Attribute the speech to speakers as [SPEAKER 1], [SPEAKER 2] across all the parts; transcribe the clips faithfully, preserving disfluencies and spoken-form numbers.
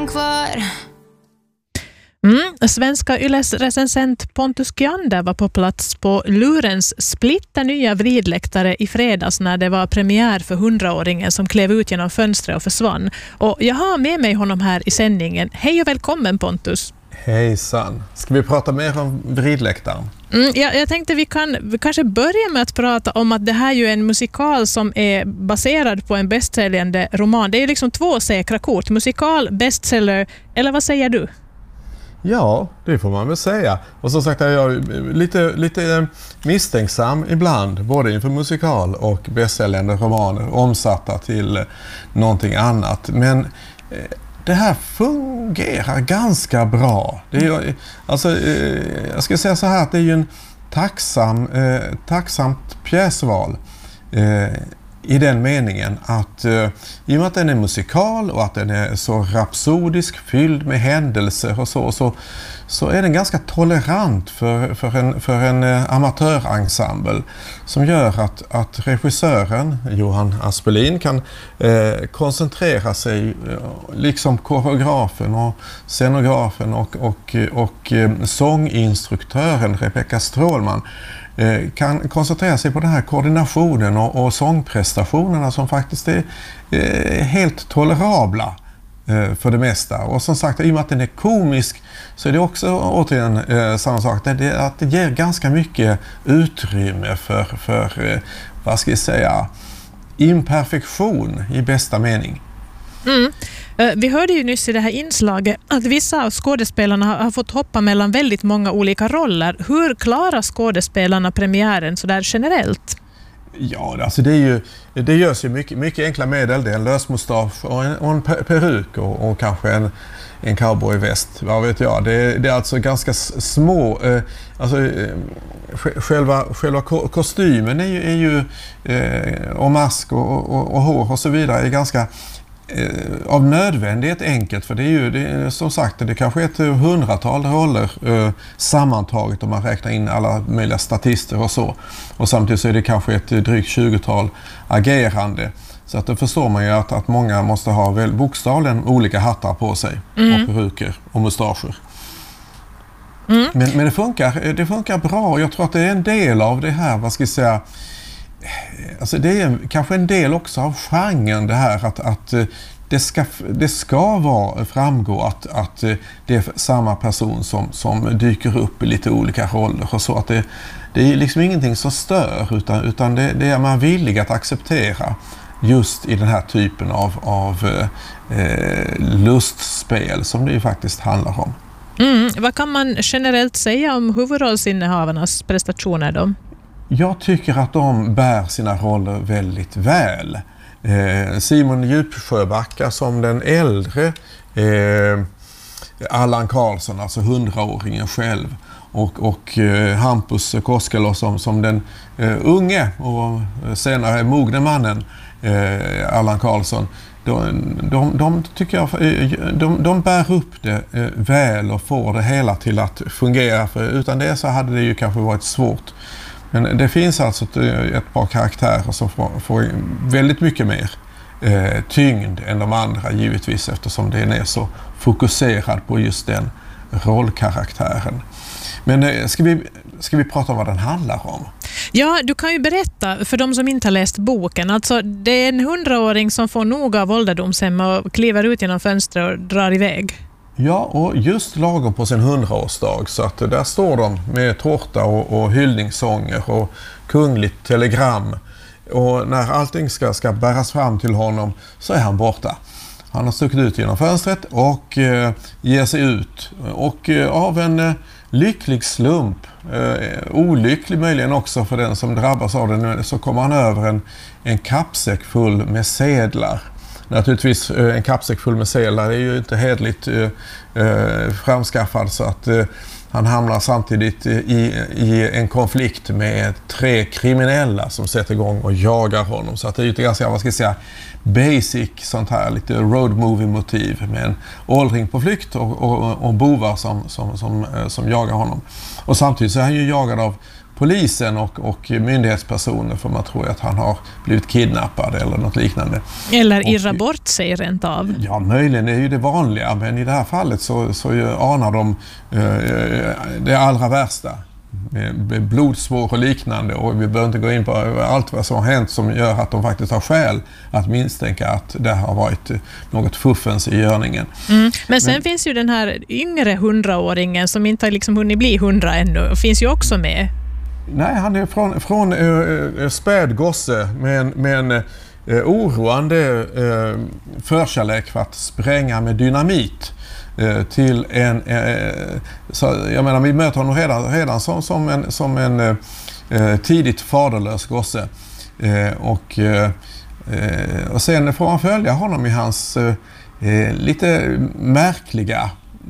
[SPEAKER 1] ensam kvar.
[SPEAKER 2] Mm, svenska Yles recensent Pontus Kjander var på plats på Lurens splitta nya vridläktare i fredags när det var premiär för hundraåringen som klev ut genom fönstret och försvann. Och jag har med mig honom här i sändningen. Hej och välkommen, Pontus.
[SPEAKER 3] Hejsan. Ska vi prata mer om vridläktaren?
[SPEAKER 2] Mm, ja, jag tänkte vi kan vi kanske börja med att prata om att det här är ju en musikal som är baserad på en bästsäljande roman. Det är ju liksom två säkra kort. Musikal, bestseller, eller vad säger du?
[SPEAKER 3] Ja, det får man väl säga. Och som sagt är jag lite, lite misstänksam ibland, både inför musikal och bästsäljande romaner omsatta till någonting annat. Men det här fungerar ganska bra. Det är, alltså, jag ska säga så här att det är ju en tacksam, eh, tacksamt pjäsval eh, i den meningen att eh, i och med att den är musikal och att den är så rapsodisk, fylld med händelser och så, så, så är den ganska tolerant för, för en, för en eh, amatörensemble som gör att, att regissören Johan Aspelin kan eh, koncentrera sig, eh, liksom koreografen och scenografen och, och, och eh, sånginstruktören Rebecca Strålman kan koncentrera sig på den här koordinationen och, och sångprestationerna som faktiskt är eh, helt tolerabla eh, för det mesta. Och som sagt, i och med att den är komisk så är det också återigen eh, samma sak. Det, det, att det ger ganska mycket utrymme för, för eh, vad ska jag säga, imperfektion i bästa mening.
[SPEAKER 2] Mm. Vi hörde ju nyss i det här inslaget att vissa av skådespelarna har fått hoppa mellan väldigt många olika roller. Hur klarar skådespelarna premiären så där generellt?
[SPEAKER 3] Ja, alltså det, är ju, det görs ju mycket, mycket enkla medel. Det är en lösmustasch och en, och en peruk och, och kanske en, en cowboyväst. Vad vet jag. Det, det är alltså ganska små... Eh, alltså, eh, själva, själva kostymen är ju, är ju eh, och mask och, och, och hår och så vidare är ganska... av nödvändighet enkelt, för det är ju det är, som sagt, det kanske är ett hundratal roller eh, sammantaget om man räknar in alla möjliga statister och så. Och samtidigt så är det kanske ett drygt tjugotal agerande. Så att då förstår man ju att, att många måste ha väl bokstavligen olika hattar på sig mm. och peruker och mustascher. Mm. Men, men det funkar, det funkar bra och jag tror att det är en del av det här, vad ska jag säga, alltså det är kanske en del också av genren det här att, att det, ska, det ska vara framgå att, att det är samma person som, som dyker upp i lite olika roller och så, att det, det är liksom ingenting som stör utan, utan det, det är man villig att acceptera just i den här typen av, av eh, lustspel som det ju faktiskt handlar om.
[SPEAKER 2] Mm, vad kan man generellt säga om huvudrollsinnehavarnas prestationer då?
[SPEAKER 3] Jag tycker att de bär sina roller väldigt väl. Eh, Simon Djupsjöbacka som den äldre, eh, Allan Karlsson, alltså hundraåringen själv, och, och eh, Hampus Koskelo som, som den eh, unge och senare mogne mannen, eh, Allan Karlsson. De, de, de tycker jag de, de bär upp det eh, väl och får det hela till att fungera, för utan det så hade det ju kanske varit svårt. Men det finns alltså ett, ett par karaktärer som får, får väldigt mycket mer eh, tyngd än de andra givetvis, eftersom den är så fokuserad på just den rollkaraktären. Men eh, ska, vi, ska vi prata om vad den handlar om?
[SPEAKER 2] Ja, du kan ju berätta för de som inte har läst boken. Alltså, det är en hundraåring som får nog av ålderdomshem och kliver ut genom fönstret och drar iväg.
[SPEAKER 3] Ja, och just lagom på sin hundraårsdag, så att där står de med tårta och, och hyllningssånger och kungligt telegram. Och när allting ska, ska bäras fram till honom så är han borta. Han har stuckit ut genom fönstret och eh, ger sig ut. Och eh, av en eh, lycklig slump, eh, olycklig möjligen också för den som drabbas av den, så kommer han över en, en kappsäck full med sedlar. Naturligtvis en kappsäck full med sedlar är ju inte hedligt eh, framskaffad, så att eh, han hamnar samtidigt i, i en konflikt med tre kriminella som sätter igång och jagar honom. Så att det är ju ett ganska, vad ska jag säga, basic sånt här, lite road movie motiv med en åldring på flykt och, och, och bovar som, som, som, som jagar honom. Och samtidigt så är han ju jagad av polisen och, och myndighetspersoner, för man tror att han har blivit kidnappad eller något liknande.
[SPEAKER 2] Eller irra bort sig rent av.
[SPEAKER 3] Ja, möjligen är ju det vanliga, men i det här fallet så, så anar de eh, det allra värsta. Med blodsvår och liknande, och vi behöver inte gå in på allt vad som har hänt som gör att de faktiskt har skäl att misstänka att det har varit något fuffens i görningen.
[SPEAKER 2] Mm. Men sen Men, finns ju den här yngre hundraåringen som inte har liksom hunnit bli hundra ännu, finns ju också med.
[SPEAKER 3] Nej, han är från, från äh, späd gosse med en, med en äh, oroande äh, förkärlek för att spränga med dynamit. Till en, eh, så jag menar, vi möter honom redan, redan som, som en, som en eh, tidigt faderlös gosse. Eh, och, eh, och sen får man följa honom i hans eh, lite märkliga,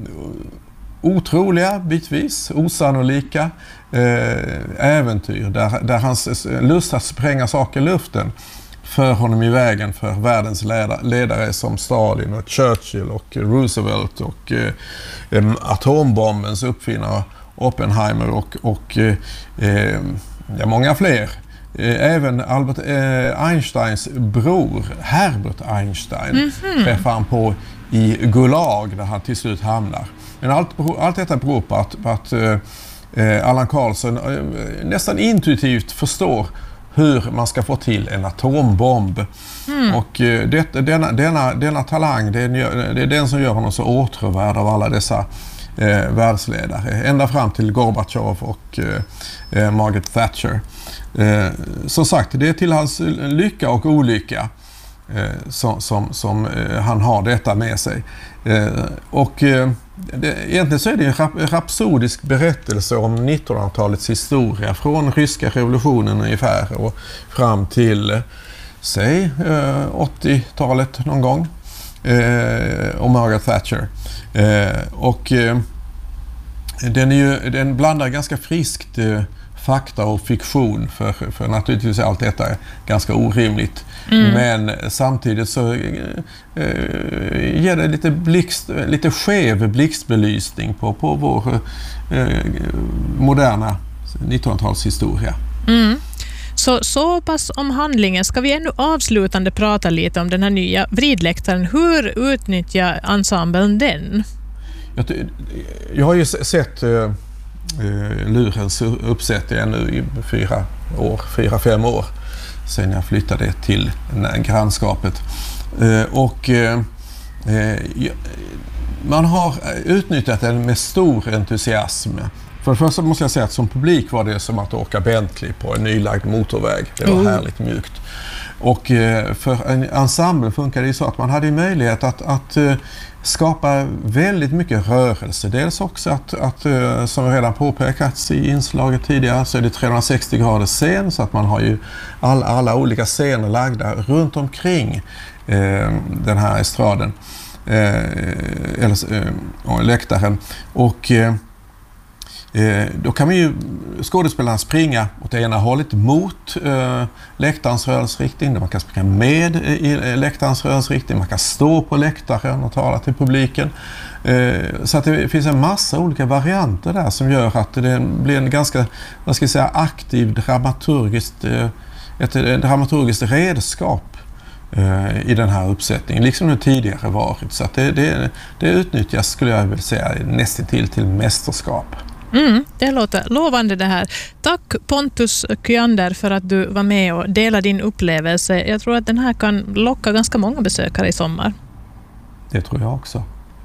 [SPEAKER 3] otroliga, bitvis osannolika eh, äventyr där, där hans lust att spränga saker i luften för honom i vägen för världens ledare som Stalin och Churchill och Roosevelt och eh, atombombens uppfinnare Oppenheimer och, och eh, ja, många fler. Eh, även Albert eh, Einsteins bror Herbert Einstein mm-hmm. träffar han på i Gulag där han till slut hamnar. Men allt, allt detta beror på att, på att eh, Allan Karlsson eh, nästan intuitivt förstår hur man ska få till en atombomb. Mm. Och eh, det, denna, denna, denna talang, det är, det är den som gör honom så åtråvärd av alla dessa eh, världsledare. Ända fram till Gorbachev och eh, Margaret Thatcher. Eh, som sagt, det är till hans lycka och olycka eh, som, som, som eh, han har detta med sig. Eh, och eh, det, egentligen så är det en rap, rapsodisk berättelse om nittonhundratalets historia från ryska revolutionen ungefär och fram till säg eh, åttiotalet någon gång eh, och Margaret Thatcher. Eh, och eh, den, är ju, den blandar ganska friskt eh, fakta och fiktion, för, för naturligtvis är allt detta ganska orimligt. Mm. Men samtidigt så eh, ger det lite, blixt, lite skev blixtbelysning på, på vår eh, moderna nittonhundratalshistoria.
[SPEAKER 2] Mm. Så, så pass om handlingen. Ska vi ännu avslutande prata lite om den här nya vridläktaren? Hur utnyttjar ensemblen den?
[SPEAKER 3] Jag, jag har ju sett eh, Lurens uppsättning nu i fyra år, fyra, fem år sen jag flyttade till grannskapet. Eh, och eh, man har utnyttjat den med stor entusiasm. För det första måste jag säga att som publik var det som att åka Bentley på en nylagd motorväg. Det var mm. härligt mjukt. Och för en ensemble funkar det så att man hade möjlighet att, att skapa väldigt mycket rörelse. Dels också att, att som redan påpekats i inslaget tidigare, så är det trehundrasextio grader scen, så att man har ju all, alla olika scener lagda runt omkring eh, den här estraden eh, eller eh, läktaren. Och eh, då kan man ju skådespelarna springa åt ena hållet mot eh, läktarens rörelseriktning. Man kan springa med i läktarens rörelseriktning. Man kan stå på läktaren och tala till publiken. Eh, så att det finns en massa olika varianter där som gör att det blir en ganska, vad ska jag säga, aktiv dramaturgiskt, eh, ett, ett dramaturgiskt redskap eh, i den här uppsättningen, liksom det tidigare varit. Så att det, det, det utnyttjas, skulle jag vilja säga, nästan till till mästerskap.
[SPEAKER 2] Mm, det låter lovande det här. Tack Pontus Kyander för att du var med och delade din upplevelse. Jag tror att den här kan locka ganska många besökare i sommar.
[SPEAKER 3] Det tror jag också.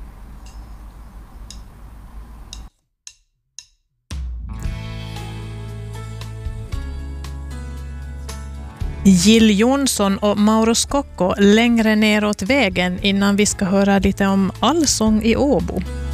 [SPEAKER 2] Jill Johnson och Mauro Scocco längre neråt vägen innan vi ska höra lite om Allsång i Åbo.